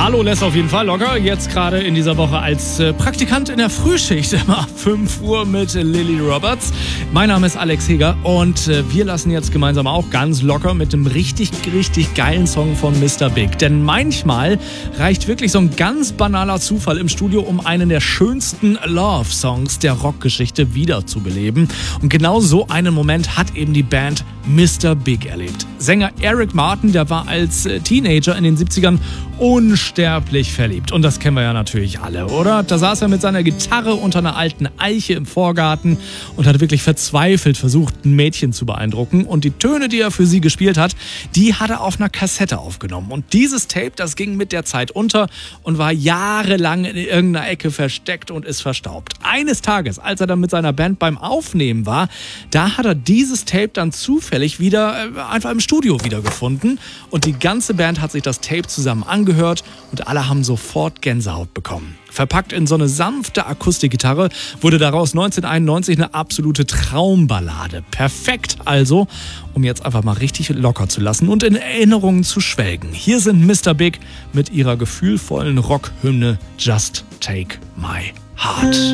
Hallo, lässt auf jeden Fall locker. Jetzt gerade in dieser Woche als Praktikant in der Frühschicht immer ab 5 Uhr mit Lily Roberts. Mein Name ist Alex Heger und wir lassen jetzt gemeinsam auch ganz locker mit einem richtig geilen Song von Mr. Big. Denn manchmal reicht wirklich so ein ganz banaler Zufall im Studio, um einen der schönsten Love-Songs der Rockgeschichte wiederzubeleben. Und genau so einen Moment hat eben die Band Mr. Big erlebt. Sänger Eric Martin, der war als Teenager in den 70ern unsterblich verliebt. Und das kennen wir ja natürlich alle, oder? Da saß er mit seiner Gitarre unter einer alten Eiche im Vorgarten und hat wirklich verzweifelt versucht, ein Mädchen zu beeindrucken. Und die Töne, die er für sie gespielt hat, die hat er auf einer Kassette aufgenommen. Und dieses Tape, das ging mit der Zeit unter und war jahrelang in irgendeiner Ecke versteckt und ist verstaubt. Eines Tages, als er dann mit seiner Band beim Aufnehmen war, da hat er dieses Tape dann zufällig wieder einfach im Studio wiedergefunden. Und die ganze Band hat sich das Tape zusammen angehört und alle haben sofort Gänsehaut bekommen. Verpackt in so eine sanfte Akustikgitarre wurde daraus 1991 eine absolute Traumballade. Perfekt also, um jetzt einfach mal richtig locker zu lassen und in Erinnerungen zu schwelgen. Hier sind Mr. Big mit ihrer gefühlvollen Rockhymne Just Take My Heart.